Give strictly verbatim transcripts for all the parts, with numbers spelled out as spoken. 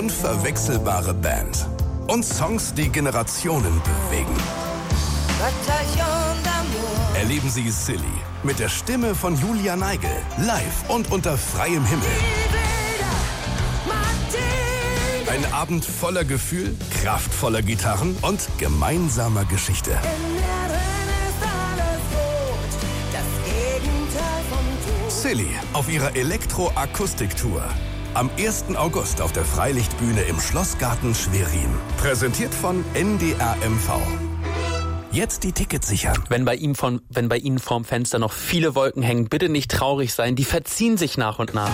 Unverwechselbare Band und Songs, die Generationen bewegen. Erleben Sie Silly mit der Stimme von Julia Neigel live und unter freiem Himmel. Ein Abend voller Gefühl, kraftvoller Gitarren und gemeinsamer Geschichte. Silly auf ihrer Elektro-Akustik-Tour. Am ersten August auf der Freilichtbühne im Schlossgarten Schwerin. Präsentiert von N D R M V. Jetzt die Tickets sichern. Wenn bei ihm von, wenn bei Ihnen vorm Fenster noch viele Wolken hängen, bitte nicht traurig sein. Die verziehen sich nach und nach.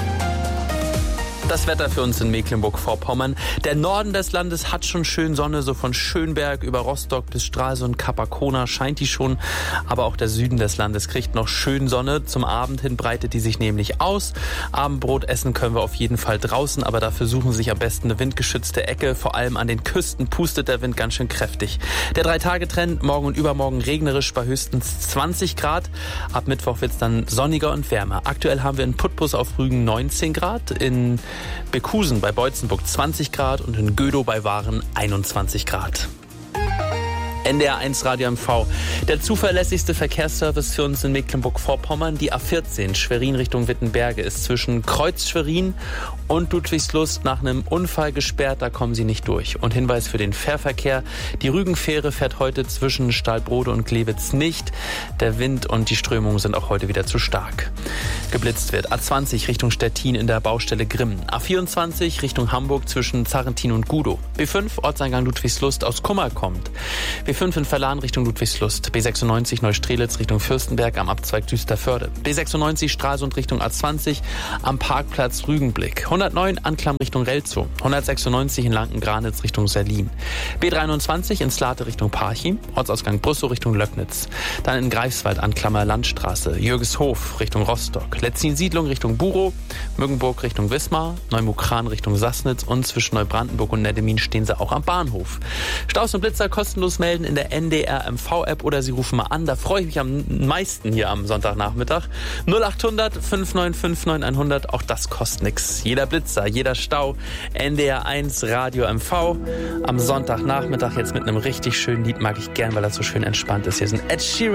Das Wetter für uns in Mecklenburg-Vorpommern. Der Norden des Landes hat schon schön Sonne, so von Schönberg über Rostock bis Stralsund, Capacona scheint die schon. Aber auch der Süden des Landes kriegt noch schön Sonne. Zum Abend hin breitet die sich nämlich aus. Abendbrot essen können wir auf jeden Fall draußen, aber dafür suchen sich am besten eine windgeschützte Ecke. Vor allem an den Küsten pustet der Wind ganz schön kräftig. Der Drei-Tage-Trend, morgen und übermorgen regnerisch bei höchstens zwanzig Grad. Ab Mittwoch wird es dann sonniger und wärmer. Aktuell haben wir in Putbus auf Rügen neunzehn Grad, in Bekusen bei Beutzenburg zwanzig Grad und in Gödow bei Waren einundzwanzig Grad. N D R eins Radio M V. Der zuverlässigste Verkehrsservice für uns in Mecklenburg-Vorpommern. Die A vierzehn Schwerin Richtung Wittenberge ist zwischen Kreuz Schwerin und Ludwigslust nach einem Unfall gesperrt. Da kommen Sie nicht durch. Und Hinweis für den Fährverkehr. Die Rügenfähre fährt heute zwischen Stahlbrode und Glewitz nicht. Der Wind und die Strömungen sind auch heute wieder zu stark. Geblitzt wird A zwanzig Richtung Stettin in der Baustelle Grimmen. A vierundzwanzig Richtung Hamburg zwischen Zarrentin und Gudow. B fünf Ortseingang Ludwigslust aus Kummer kommt. B fünf in Verlan Richtung Ludwigslust. B sechsundneunzig Neustrelitz Richtung Fürstenberg am Abzweig Düsterförde. B sechsundneunzig Stralsund Richtung A zwanzig am Parkplatz Rügenblick. hundertneun Anklam Richtung Relzow. hundertsechsundneunzig in Lanken-Granitz Richtung Serlin. B dreiundzwanzig in Slate Richtung Parchim. Ortsausgang Brüssow Richtung Löcknitz. Dann in Greifswald Anklammer Landstraße. Jürgeshof Richtung Rostock. Letzin-Siedlung Richtung Burow. Mückenburg Richtung Wismar. Neumukran Richtung Sassnitz. Und zwischen Neubrandenburg und Neddemin stehen sie auch am Bahnhof. Staus und Blitzer kostenlos melden in der N D R M V-App oder Sie rufen mal an. Da freue ich mich am meisten hier am Sonntagnachmittag. null acht hundert fünf neun fünf neun hundert. Auch das kostet nichts. Jeder Blitzer, jeder Stau. N D R eins Radio M V. Am Sonntagnachmittag jetzt mit einem richtig schönen Lied. Mag ich gern, weil das so schön entspannt ist. Hier sind Ed Sheeran.